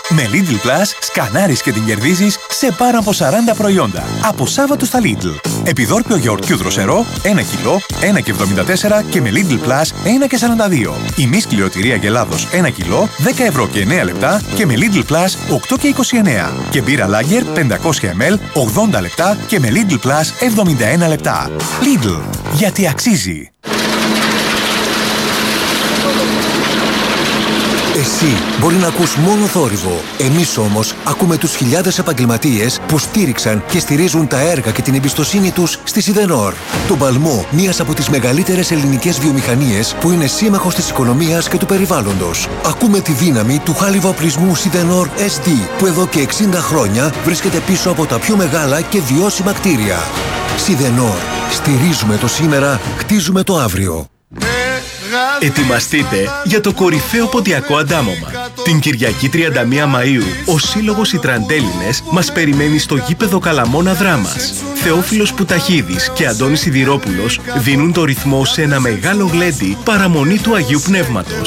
Με Lidl Plus σκανάρεις και την κερδίζεις σε πάνω από 40 προϊόντα. Από Σάββατο στα Lidl. Επιδόρπιο γιαουρτιού δροσερό 1 κιλό, 1,74 και με Lidl Plus 1,42. Ημί σκληροτηρία Γελάδος 1 κιλό, 10 ευρώ και 9 λεπτά και με Lidl Plus 8,29. Και μπύρα Lager 500 ml 80 λεπτά και με Lidl Plus 71 λεπτά. Lidl, γιατί αξίζει. Εσύ μπορεί να ακούς μόνο θόρυβο. Εμείς όμως ακούμε τους χιλιάδες επαγγελματίες που στήριξαν και στηρίζουν τα έργα και την εμπιστοσύνη τους στη Σιδενόρ. Τον παλμό μιας από τις μεγαλύτερες ελληνικές βιομηχανίες που είναι σύμμαχος της οικονομίας και του περιβάλλοντος. Ακούμε τη δύναμη του χάλιβα οπλισμού Σιδενόρ SD που εδώ και 60 χρόνια βρίσκεται πίσω από τα πιο μεγάλα και βιώσιμα κτίρια. Σιδενόρ. Στηρίζουμε το σήμερα, χτίζουμε το αύριο. Ετοιμαστείτε για το κορυφαίο ποντιακό αντάμωμα. Την Κυριακή 31 Μαΐου, ο Σύλλογος Οι Τραντέλληνες μας περιμένει στο γήπεδο Καλαμώνα Δράμας. Θεόφιλος Πουταχίδης και Αντώνης Σιδηρόπουλος δίνουν το ρυθμό σε ένα μεγάλο γλέντι παραμονή του Αγίου Πνεύματος.